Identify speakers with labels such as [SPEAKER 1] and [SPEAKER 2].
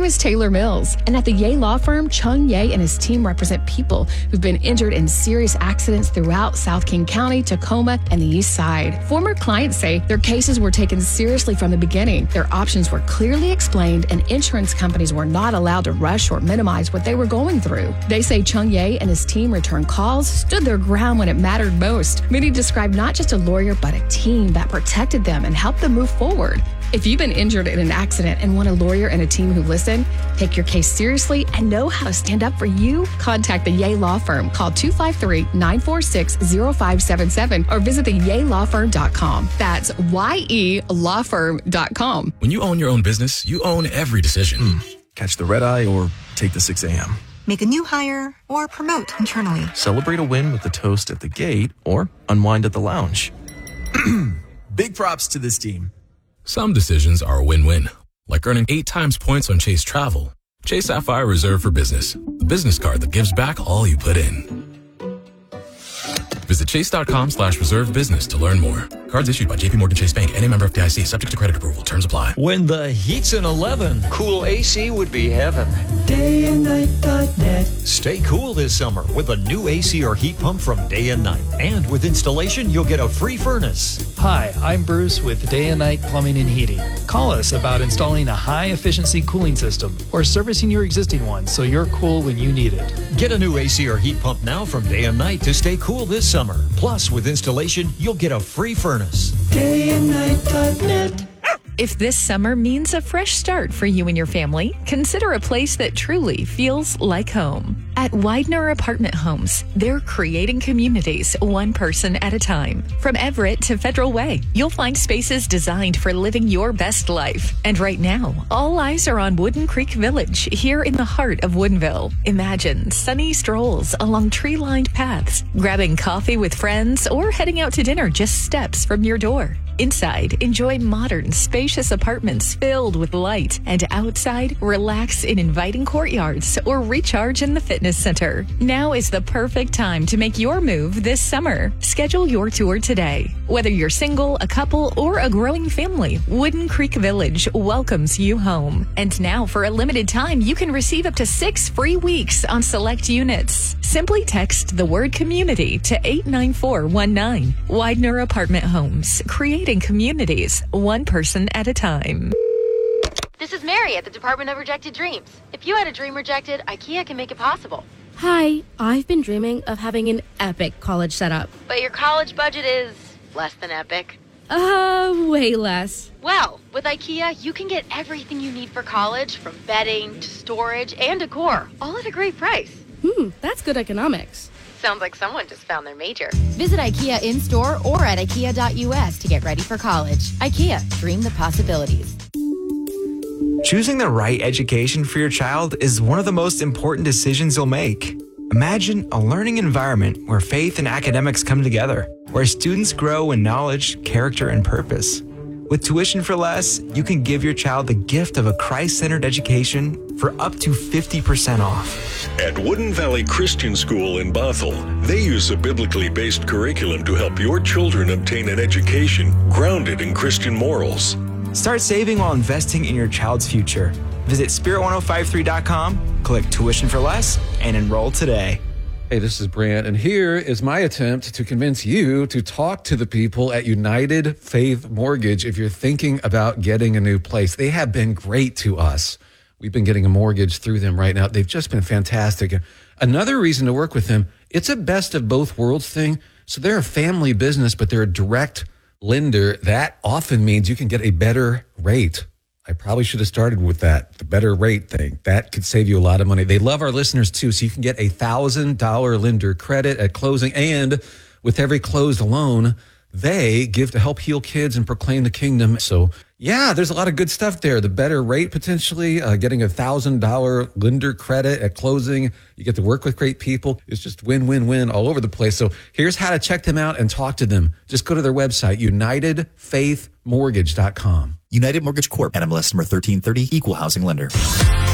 [SPEAKER 1] is Taylor Mills. And at the Ye Law Firm, Chung Ye and his team represent people who've been injured in serious accidents throughout South King County, Tacoma, and the East Side. Former clients say their cases were taken seriously from the beginning. Their options were clearly explained, and insurance companies were not allowed to rush or minimize what they were going through. They say Chung Ye and his team returned calls, stood their ground when it mattered most. Many described not just a lawyer, but a team that protected them and helped them move forward. If you've been injured in an accident and want a lawyer and a team who listen, take your case seriously, and know how to stand up for you, contact the Ye Law Firm. Call 253-946-0577 or visit theyelawfirm.com. That's YELawfirm.com.
[SPEAKER 2] When you own your own business, you own every decision.
[SPEAKER 3] Catch the red eye or take the 6 a.m.
[SPEAKER 4] Make a new hire or promote internally.
[SPEAKER 3] Celebrate a win with a toast at the gate or unwind at the lounge. Big props to this team.
[SPEAKER 2] Some decisions are a win-win, like earning 8 times points on Chase Travel. Chase Sapphire Reserve for Business, the business card that gives back all you put in. Visit chase.com/reserve business to learn more. Cards issued by JPMorgan Chase Bank and a member of FDIC, subject to credit approval. Terms apply.
[SPEAKER 5] When the heat's in 11, cool AC would be heaven.
[SPEAKER 6] DayandNight.net.
[SPEAKER 5] Stay cool this summer with a new AC or heat pump from Day and Night. And with installation, you'll get a free furnace.
[SPEAKER 7] Hi, I'm Bruce with Day and Night Plumbing and Heating. Call us about installing a high-efficiency cooling system or servicing your existing one so you're cool when you need it.
[SPEAKER 5] Get a new AC or heat pump now from Day and Night to stay cool this summer. Plus, with installation, you'll get a free furnace.
[SPEAKER 6] DayandNight.net.
[SPEAKER 8] If this summer means a fresh start for you and your family, consider a place that truly feels like home. At Widener Apartment Homes, they're creating communities one person at a time. From Everett to Federal Way, you'll find spaces designed for living your best life. And right now, all eyes are on Wooden Creek Village here in the heart of Woodinville. Imagine sunny strolls along tree-lined paths, grabbing coffee with friends, or heading out to dinner just steps from your door. Inside, enjoy modern, spacious apartments filled with light, and outside, relax in inviting courtyards or recharge in the fitness center. Now is the perfect time to make your move this summer. Schedule your tour today. Whether you're single, a couple, or a growing family, Wooden Creek Village welcomes you home. And now, for a limited time, you can receive up to 6 free weeks on select units. Simply text the word community to 89419. Widener Apartment Homes, creating communities one person at a time.
[SPEAKER 9] This is Mary at the Department of Rejected Dreams. If you had a dream rejected, IKEA can make it possible.
[SPEAKER 10] Hi, I've been dreaming of having an epic college setup.
[SPEAKER 9] But your college budget is less than epic.
[SPEAKER 10] Way less.
[SPEAKER 9] Well, with IKEA, you can get everything you need for college, from bedding to storage and decor, all at a great price.
[SPEAKER 10] That's good economics.
[SPEAKER 9] Sounds like someone just found their major.
[SPEAKER 11] Visit IKEA in-store or at IKEA.us to get ready for college. IKEA, dream the possibilities.
[SPEAKER 12] Choosing the right education for your child is one of the most important decisions you'll make. Imagine a learning environment where faith and academics come together, where students grow in knowledge, character, and purpose. With Tuition for Less, you can give your child the gift of a Christ-centered education for up to 50% off.
[SPEAKER 13] At Wooden Valley Christian School in Bothell, they use a biblically based curriculum to help your children obtain an education grounded in Christian morals.
[SPEAKER 12] Start saving while investing in your child's future. Visit spirit1053.com, click Tuition for Less, and enroll today.
[SPEAKER 14] Hey, this is Brant, and here is my attempt to convince you to talk to the people at United Faith Mortgage if you're thinking about getting a new place. They have been great to us. We've been getting a mortgage through them right now. They've just been fantastic. Another reason to work with them, it's a best of both worlds thing. So they're a family business, but they're a direct lender. That often means you can get a better rate. I probably should have started with that, the better rate thing. That could save you a lot of money. They love our listeners too, so you can get $1,000 lender credit at closing. And with every closed loan, they give to help heal kids and proclaim the kingdom. So yeah, there's a lot of good stuff there. The better rate potentially, getting $1,000 lender credit at closing. You get to work with great people. It's just win-win-win all over the place. So here's how to check them out and talk to them. Just go to their website, UnitedFaithMortgage.com.
[SPEAKER 15] United Mortgage Corp. NMLS number 1330, Equal Housing Lender.